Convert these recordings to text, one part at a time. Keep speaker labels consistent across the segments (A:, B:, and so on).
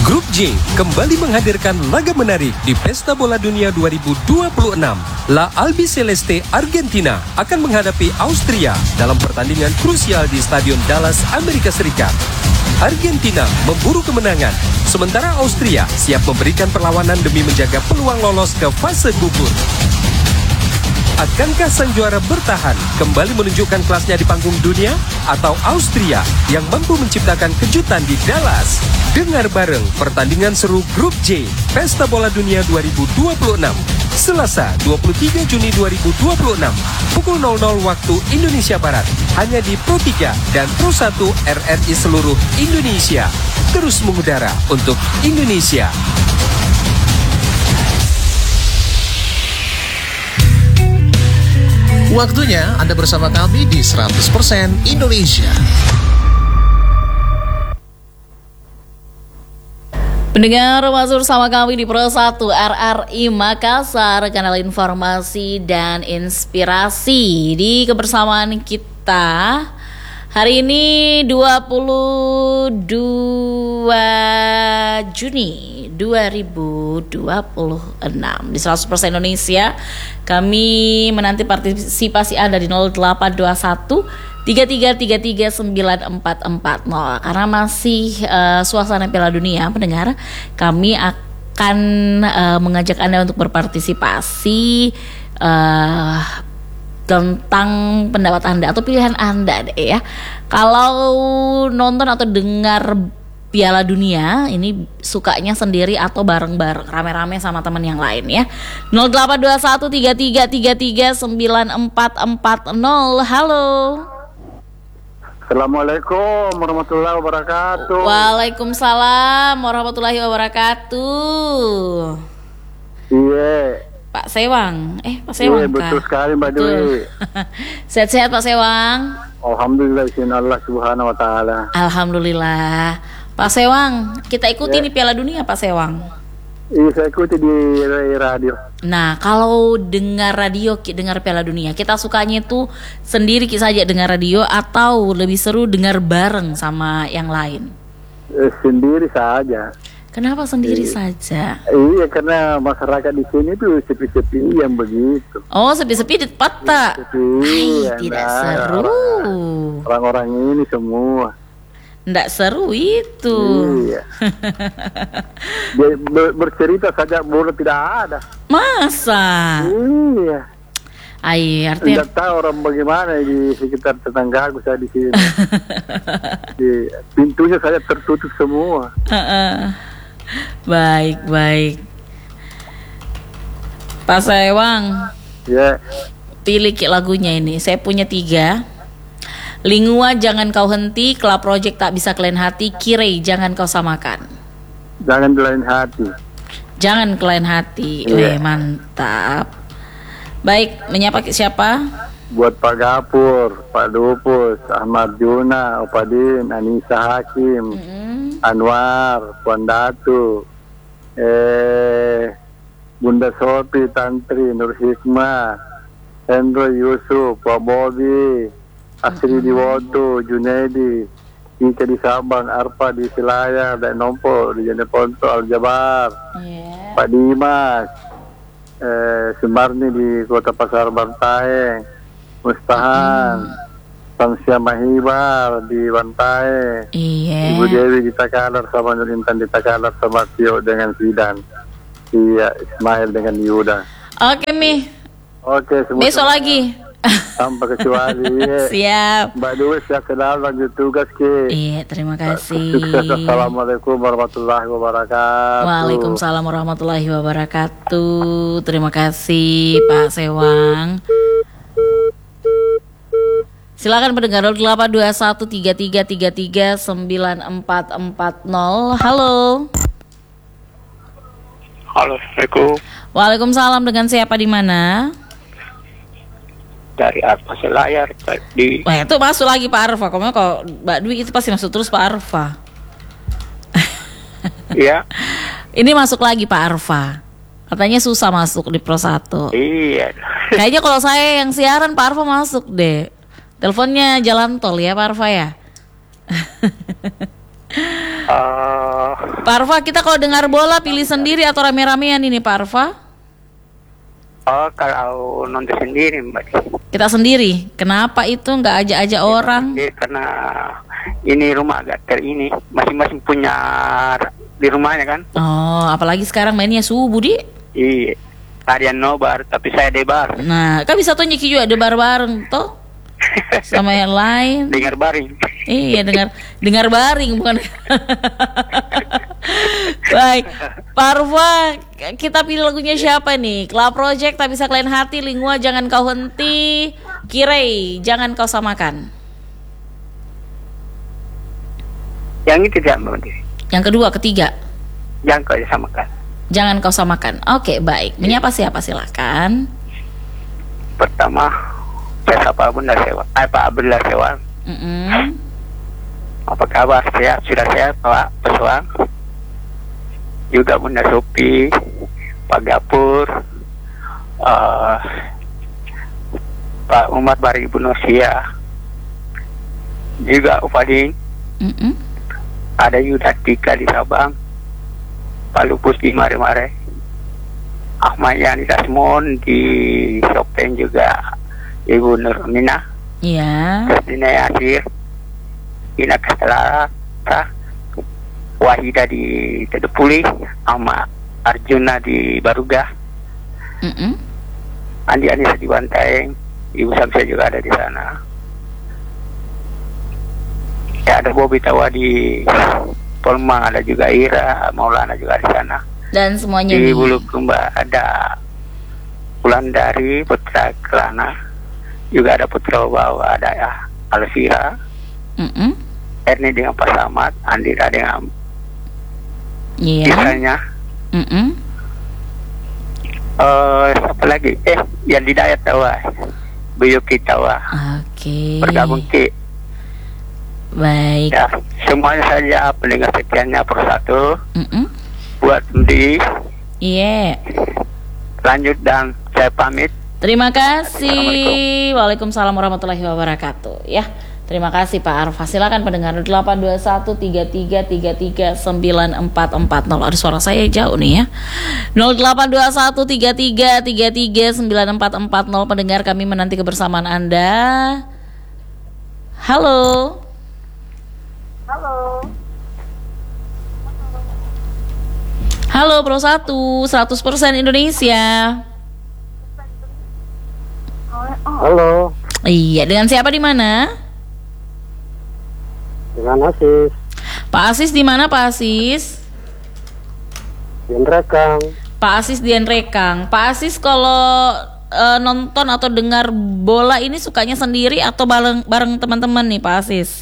A: Grup J kembali menghadirkan laga menarik di Pesta Bola Dunia 2026. La Albiceleste Argentina akan menghadapi Austria dalam pertandingan krusial di Stadion Dallas, Amerika Serikat. Argentina memburu kemenangan, sementara Austria siap memberikan perlawanan demi menjaga peluang lolos ke fase gugur. Akankah sang juara bertahan kembali menunjukkan kelasnya di panggung dunia, atau Austria yang mampu menciptakan kejutan di Dallas? Dengar bareng pertandingan seru Grup J Pesta Bola Dunia 2026 Selasa 23 Juni 2026 pukul 00 waktu Indonesia Barat, hanya di Pro 3 dan Pro 1 RRI seluruh Indonesia. Terus mengudara untuk Indonesia.
B: Waktunya Anda bersama kami di 100% Indonesia.
C: Pendengar masuk sama kami di Pro 1 RRI Makassar, kanal informasi dan inspirasi. Di kebersamaan kita hari ini 22 Juni 2026 di 100% Indonesia. Kami menanti partisipasi Anda di 0821 33339440 karena masih suasana Piala Dunia, pendengar. Kami akan mengajak Anda untuk berpartisipasi tentang pendapat Anda atau pilihan Anda deh ya. Kalau nonton atau dengar Piala Dunia ini sukanya sendiri atau bareng-bareng, rame-rame sama teman yang lain ya. 082133339440. Halo.
D: Assalamualaikum warahmatullahi wabarakatuh.
C: Waalaikumsalam warahmatullahi wabarakatuh.
D: Iya.
C: Pak Sewang, Pak Sewang
D: iya, betul sekali Mbak Dewi.
C: Sehat-sehat Pak Sewang.
D: Alhamdulillah, Allah subhanahu wa ta'ala.
C: Alhamdulillah. Pak Sewang, kita ikuti nih Piala Dunia Pak Sewang.
D: Iya, saya ikuti di radio.
C: Nah, kalau dengar radio, dengar Piala Dunia, kita sukanya itu sendiri saja dengar radio atau lebih seru dengar bareng sama yang lain?
D: Sendiri saja.
C: Kenapa sendiri saja?
D: Iya, karena masyarakat di sini tuh sepi-sepi yang begitu.
C: Oh, sepi-sepi di Pata. Tidak seru.
D: Orang-orang ini semua.
C: Nggak seru itu.
D: Iya. Bercerita saja bola tidak ada.
C: Masa?
D: Iya.
C: Artinya
D: tidak tahu orang bagaimana di sekitar tetangga aku saya di sini. Pintunya saja tertutup semua.
C: Baik. Pak Sewang.
D: Ya.
C: Pilih lagunya ini. Saya punya 3. Lingua jangan kau henti, Club Project tak bisa kelain hati, Kirei jangan kau samakan.
D: Jangan kelain hati.
C: Jangan kelain hati.
D: Yeah.
C: Mantap. Baik, menyapa siapa?
D: Buat Pak Gapur, Pak Dupus, Ahmad Juna, Opadin, Anissa Hakim, Anwar, Puan Datu, Bunda Sopi, Tantri, Nur Hikmah, Hendro Yusuf, Pak Bobi, Asri di Woto, Junedi, Ika di Sabang, Arpa di Silaya, dan Nompo di Jeneponto, Aljabar, Pak Dimas, Sumarni di Kota Pasar Bantaeng, Mustahan, Samsia Mahibar di Bantaeng, Ibu Dewi di Takalar sama Nur Intan di Takalar sama Tio dengan Sidan, iya Ismail dengan Yuda.
C: Oke Mi.
D: Oke,
C: besok lagi.
D: Tanpa kecuali.
C: Siap.
D: Mbak Dewi siap kenal lanjut tugas ke.
C: Iya, terima kasih.
D: Sukses. Assalamualaikum warahmatullahi wabarakatuh.
C: Waalaikumsalam warahmatullahi wabarakatuh. Terima kasih Pak Sewang. Silakan pendengar 082133339440. Halo.
E: Halo, Assalamualaikum.
C: Waalaikumsalam, dengan siapa di mana?
E: Dari Arfa Selayar tadi.
C: Wah, itu masuk lagi Pak Arfa. Kalau Mbak Dwi itu pasti masuk terus Pak Arfa.
E: Iya.
C: Ini masuk lagi Pak Arfa. Katanya susah masuk di Pro 1.
E: Iya.
C: Kayaknya kalau saya yang siaran Pak Arfa masuk deh. Teleponnya jalan tol ya Pak Arfa ya. Pak Arfa, kita kalau dengar bola pilih sendiri atau rame-ramean ini Pak Arfa?
E: Oh, kalau nonton sendiri, Mbak.
C: Kita sendiri. Kenapa itu nggak ajak-ajak orang?
E: Karena ini rumah agak ini masing-masing punya di rumahnya kan.
C: Oh, apalagi sekarang mainnya subuh, Di.
E: Iya. Kalian nobar, tapi saya debar.
C: Nah, kan bisa tuh Nyiki juga debar bareng toh sama yang lain.
E: Dengar baring.
C: Iya, dengar baring bukan. Baik, Pak Arfa, kita pilih lagunya siapa nih? Club Project, Tak Bisa Kelain Hati, Lingua, Jangan Kau Henti, Kirei, Jangan Kau Samakan.
E: Yang itu tidak Mbak.
C: Yang kedua, ketiga.
E: Jangan kau samakan.
C: Jangan Kau Samakan. Oke, baik. Menyapa siapa silakan.
E: Pertama, saya sapa Bunda Sewa. Pak Abdullah Sewa. Apa kabar? Sehat? Sudah sehat Pak Pesuang? Juga Bunda Sopi, Pak Gapur, Pak Umar Bari Ibu Nosia, juga Upading, ada Yuda Tika di Sabang, Pak Lupus di Mare-Mare, Ahmad Yani Dasmon di Sopeng, juga Ibu Nurmina,
C: Iya.
E: Kristina Yasir, Ina Kastelara, Wahida di Tedepuli, sama Arjuna di Baruga, Andi Anissa di Bantaeng, Ibu Samsia juga ada di sana. Ya, ada Bobi Tawa di Polmang, ada juga Ira Maulana juga di sana.
C: Dan semuanya
E: Di
C: nih.
E: Bulukumba ada Wulandari Putra Kelana, juga ada Putra Bawa, ada Alvira, Erni dengan Pak Samad, Andira dengan
C: Iya.
E: misalnya. Siapa lagi? Yang di Dayat Tawa, Buyuki Tawa,
C: Oke.
E: bergabung Ki.
C: Baik.
E: Ya, semuanya saja pendengar setianya persatu. Buat di
C: Iya.
E: lanjut dan saya pamit.
C: Terima kasih. Waalaikumsalam warahmatullahi wabarakatuh. Ya, terima kasih Pak Arfa. Silakan pendengar 82133339440. Ada suara saya jauh nih ya. 082133339440. Pendengar, kami menanti kebersamaan Anda. Halo. Halo Pro 1, 100% Indonesia.
D: Halo,
C: Iya, dengan siapa di mana?
D: dengan Asis,
C: Pak Asis di mana Pak Asis?
D: Rekang.
C: Pak Asis di Rekang. Pak Asis kalau nonton atau dengar bola ini sukanya sendiri atau bareng teman-teman nih Pak Asis?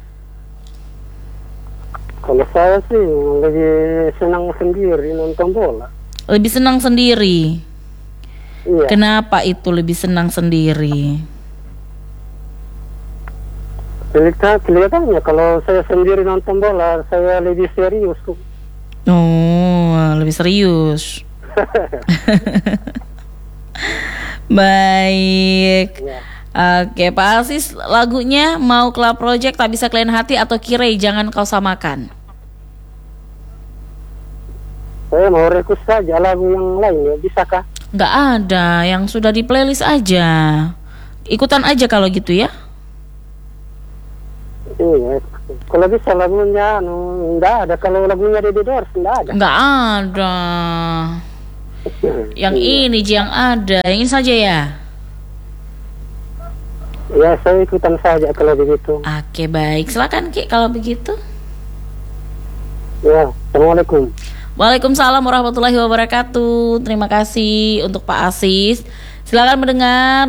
D: Kalau saya sih lebih senang sendiri nonton bola.
C: Lebih senang sendiri.
D: Iya.
C: Kenapa itu lebih senang sendiri?
D: Kelihatannya kalau saya sendiri nonton bola, saya lebih serius tuh.
C: Oh, lebih serius. Baik.
D: Ya.
C: Oke, Pak Asis, lagunya mau Club Project, Tak Bisa Kelain Hati atau Kirei, Jangan Kau Samakan?
D: Saya mau request saja lagu yang lain ya, bisakah?
C: Nggak ada, yang sudah di playlist aja. Ikutan aja kalau gitu ya.
D: Iya. Kalau bisa lagunya, nggak ada. Kalau lagunya Deddy Doors, nggak ada.
C: Nggak ada. Yang ini Ji, yang ada. Yang ini saja ya.
D: Ya, saya ikutan saja kalau begitu.
C: Oke, baik. Silakan Ki kalau begitu.
D: Ya, Assalamualaikum.
C: Waalaikumsalam warahmatullahi wabarakatuh. Terima kasih untuk Pak Asis. Silakan mendengar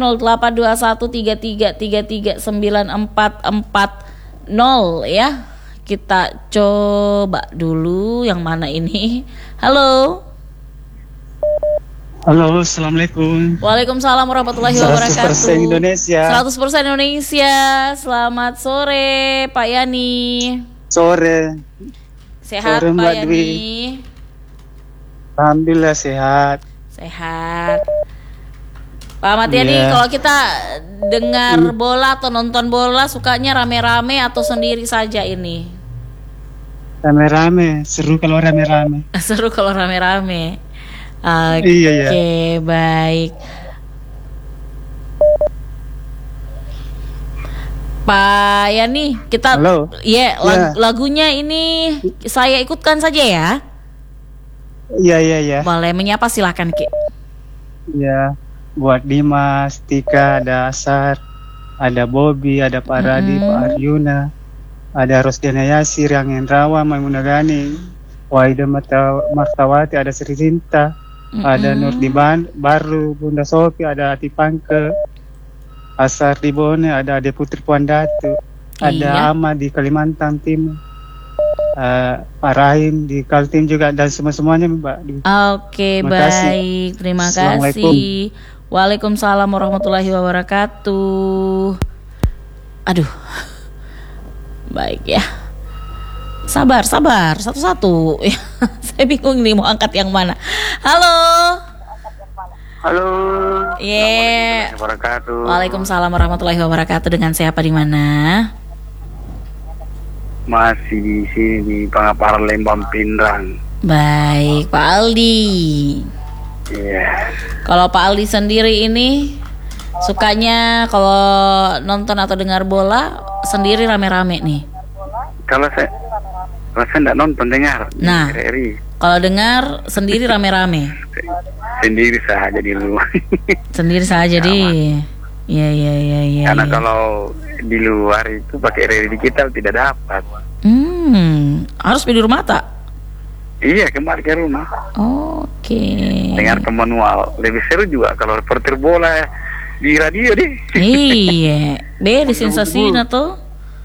C: 082133339440 ya. Kita coba dulu yang mana ini. Halo.
F: Halo, Assalamualaikum.
C: Waalaikumsalam warahmatullahi wabarakatuh.
F: 100% Indonesia.
C: 100% Indonesia. Selamat sore Pak Yani.
F: Sore.
C: Sehat
F: Sore,
C: Pak
F: Mbak
C: Yani.
F: Dwi. Alhamdulillah sehat.
C: Sehat. Pak Ahmad Yani,
F: Iya.
C: kalau kita dengar bola atau nonton bola sukanya rame-rame atau sendiri saja ini?
F: Rame-rame, seru kalau rame-rame.
C: Seru kalau rame-rame. Oke,
F: Iya,
C: baik. Pak Yani, kita
F: Halo.
C: lagunya ini saya ikutkan saja ya.
F: Iya.
C: Boleh menyapa silakan Ki.
F: Iya, buat Dimas, Tika, ada Asar, ada Bobby, ada Pak Radi, Pak Aryuna, ada Rosdiana Yasir, yang Hendrawan, Maimunah Gani, Waida Martawati, ada Sri Sinta, ada Nur Baru, Bunda Sofi, ada Ati Pangke, Asar di Bone, ada Ade Putri Puan Datu, ada Ahmad di Kalimantan Timur, Pak Rahim di Kaltim juga, dan semuanya Mbak.
C: Oke, baik, terima kasih. Waalaikumsalam warahmatullahi wabarakatuh. Aduh, baik ya. Sabar, satu-satu. Saya bingung nih mau angkat yang mana. Halo.
E: Halo.
C: Yeah.
E: Assalamualaikum warahmatullahi wabarakatuh.
C: Waalaikumsalam warahmatullahi wabarakatuh. Dengan siapa di mana?
E: Masih di sini di Pangapar Lembang Pindrang.
C: Baik, Pak Aldi.
E: Iya.
C: Kalau Pak Aldi sendiri ini sukanya kalau nonton atau dengar bola sendiri rame-rame nih?
E: Kalau saya enggak nonton, dengar.
C: Nah,
E: RRI.
C: kalau dengar sendiri rame-rame?
E: Sendiri saja di rumah.
C: Sendiri saja di. Iya.
E: Karena kalau di luar itu pakai RRI digital tidak dapat.
C: Harus di rumah tak?
E: Iya, kembali ke rumah.
C: Oke.
E: Dengar ke manual. Lebih seru juga kalau reporter bola di radio deh.
C: Iya. Beda sensasinya tuh.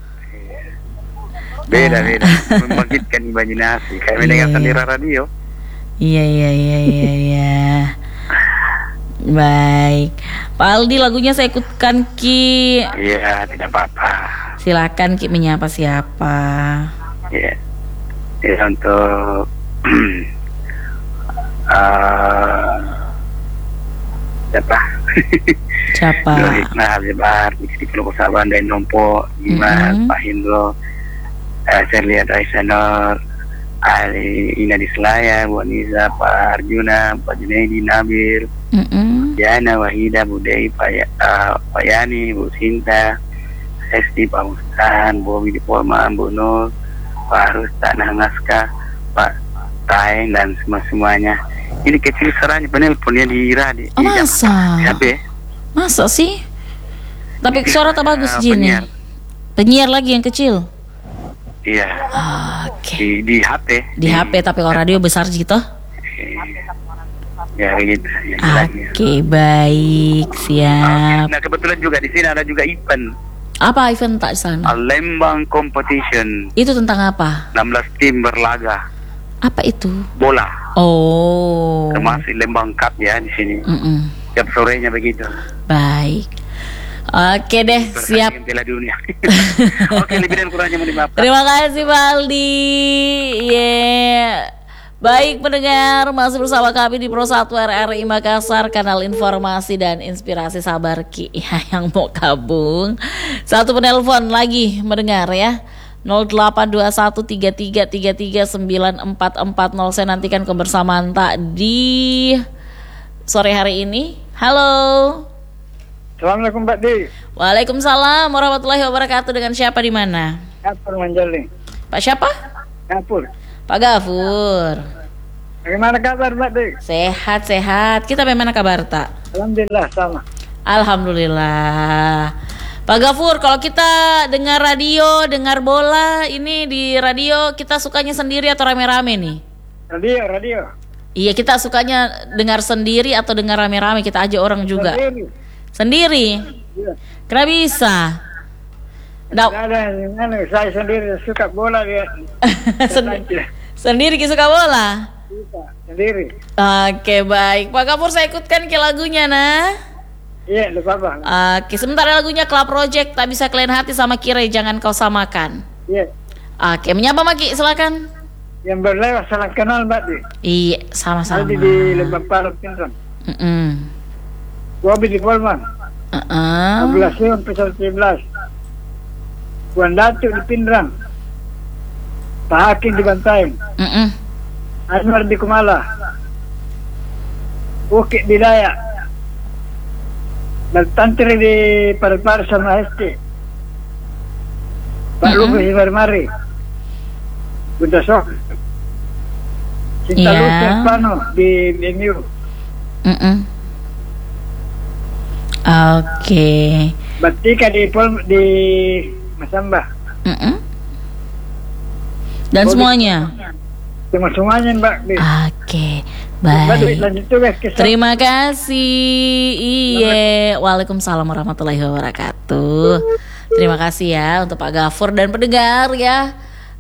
E: Beda. Membangkitkan imajinasi. Kayak mendengar sendiri radio.
C: Iya. Baik, Pak Aldi, lagunya saya ikutkan Ki.
E: Iya, tidak apa-apa.
C: Silakan Ki, menyapa siapa?
E: Iya. Ya, untuk
C: Siapa?
E: Hikmah Habib di Pulau Saban dan Nompo, Dimas, Pak Hindro, Serliat Aisanor, Ali Ina di Selaya, Bu Aniza, Pak Arjuna, Pak Junaidi, Nabil, Diana, Wahida, Budai, Pak Yani, Bu Sinta, Hesti, Pak Mustan, Bobi di Polman, Bu Nur, Pak Arus, Tanah Naskah, Pak Taeng, dan semuanya. Ini kecil seranya penelponnya di radio.
C: Oh, masa? Masa sih? Tapi suara tak bagus Jini. Penyiar lagi yang kecil.
E: Iya.
C: Oke.
E: Di HP.
C: Di HP, tapi kalau radio besar gitu.
E: Ya gitu.
C: Oke, baik, siap.
E: Nah, kebetulan juga di sini ada juga event.
C: Apa event tak di sana?
E: Lembang Competition.
C: Itu tentang apa?
E: 16 tim berlaga.
C: Apa itu?
E: Bola.
C: Oh.
E: Termasuk Lembang Cup ya di sini. Tiap sorenya begitu.
C: Baik. Oke deh, siap.
E: Piala Dunia. Oke, lebih dan kurangnya mohon maaf.
C: Terima kasih Pak Aldi. Baik pendengar, masih bersama kami di Pro 1 RRI Makassar, kanal informasi dan inspirasi. Sabar Ki ya, yang mau gabung. Satu penelpon lagi mendengar ya. 082133339440. Saya nantikan kebersamaan tak di sore hari ini. Halo.
D: Assalamualaikum Mbak Di.
C: Waalaikumsalam warahmatullahi wabarakatuh. Dengan siapa di mana?
D: Gafur Manjali.
C: Pak siapa?
D: Gafur.
C: Pak Gafur.
D: Bagaimana kabar Mbak Di?
C: Sehat. Kita bagaimana kabar tak?
D: Alhamdulillah sama.
C: Alhamdulillah. Pak Gafur, kalau kita dengar radio, dengar bola, ini di radio kita sukanya sendiri atau rame-rame nih?
D: Radio.
C: Iya, kita sukanya dengar sendiri atau dengar rame-rame, kita ajak orang juga. Sendiri?
D: Iya.
C: Kenapa bisa?
D: Saya sendiri suka bola dia.
C: Sendiri suka bola?
D: Sendiri.
C: Oke, baik. Pak Gafur, saya ikutkan ke lagunya nah.
D: Iya, lupa bang.
C: Oke, sementara lagunya Club Project, Tak Bisa Kalian Hati sama Kire, Jangan Kau Samakan.
D: Iya.
C: Oke, menyapa Maki, silakan.
D: Yang berlewat salam kenal Mbak Di.
C: Iya, sama-sama.
D: Tadi di Lembang Parut Pindrang. Bobi di Polman. 12 Sion Pesawat 17. Puan Datu di Pindrang.
G: Pak Hakim di Bantaeng,
C: Mm-mm.
G: Anwar di Kumala, Ukit di Dayak, Baltantri di Parepare sama ST, Pak Lugu di Marmari, Bunda Sok, Cinta
C: Iya.
G: Lucer Pano di BMU.
C: Mm-mm. Oke.
G: Batika di Masamba.
C: Mm-mm. Dan semuanya.
G: Semuanya Mbak.
C: Oke,
G: Mbak,
C: baik.
G: lanjut tugas ke
C: Terima kasih. Iya. Waalaikumsalam warahmatullahi wabarakatuh. Terima kasih ya untuk Pak Gafur dan pendengar ya.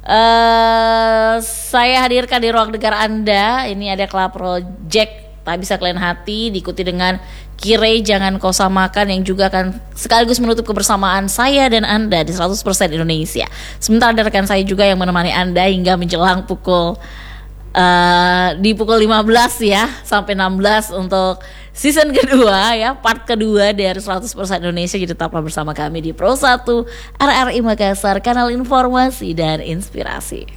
C: Saya hadirkan di ruang dengar Anda. Ini ada Club Project Tak Bisa Kalian Hati, diikuti dengan Kirei Jangan Kau Samakan, yang juga akan sekaligus menutup kebersamaan saya dan Anda di 100% Indonesia. Sementara ada rekan saya juga yang menemani Anda hingga menjelang pukul 15 ya sampai 16 untuk season kedua ya, part kedua dari 100% Indonesia. Jadi tetaplah bersama kami di Pro 1 RRI Makassar, kanal informasi dan inspirasi.